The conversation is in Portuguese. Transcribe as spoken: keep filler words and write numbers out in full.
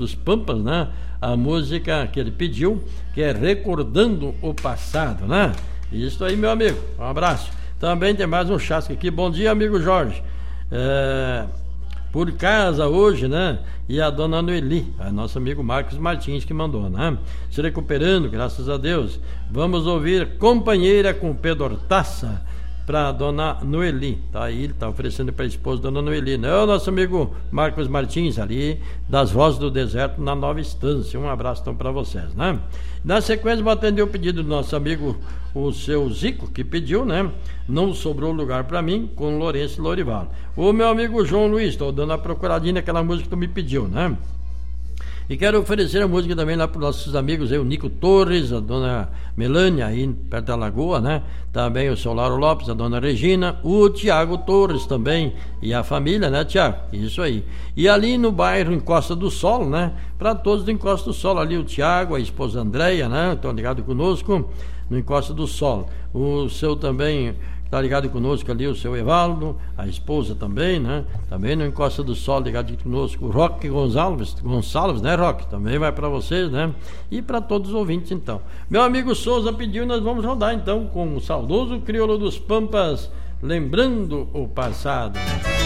dos Pampas, né? A música que ele pediu, que é Recordando o Passado, né? Isso aí, meu amigo, um abraço. Também tem mais um chasque aqui. Bom dia, amigo Jorge. É, por casa hoje, né? E a dona Noeli, a nosso amigo Marcos Martins que mandou, né? Se recuperando, graças a Deus. Vamos ouvir Companheira com Pedro Hortaça para dona Noeli. Tá aí, ele tá oferecendo para a esposa dona Noeli, né? O nosso amigo Marcos Martins ali das Vozes do Deserto na Nova Estância. Um abraço então para vocês, né? Na sequência, vou atender o pedido do nosso amigo o seu Zico, que pediu, né? Não sobrou lugar para mim, com Lourenço Lorival. O meu amigo João Luiz, estou dando a procuradinha naquela música que tu me pediu, né? E quero oferecer a música também lá para os nossos amigos aí, o Nico Torres, a dona Melânia, aí perto da Lagoa, né? Também o seu Lauro Lopes, a dona Regina, o Tiago Torres também, e a família, né, Tiago? Isso aí. E ali no bairro Encosta do Sol, né? Para todos do Encosta do Sol, ali o Tiago, a esposa Andréia, né? Estão ligados conosco no Encosta do Sol. O seu também... Está ligado conosco ali o seu Evaldo, a esposa também, né? Também no Encosta do Sol, ligado conosco o Roque Gonçalves, Gonçalves, né, Roque? Também vai para vocês, né? E para todos os ouvintes, então. Meu amigo Souza pediu, nós vamos rodar, então, com o saudoso Crioulo dos Pampas, Lembrando o Passado.